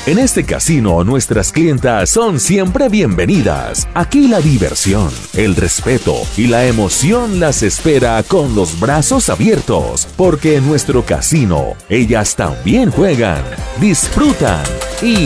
En este casino, nuestras clientas son siempre bienvenidas. Aquí la diversión, el respeto y la emoción las espera con los brazos abiertos, porque en nuestro casino, ellas también juegan, disfrutan y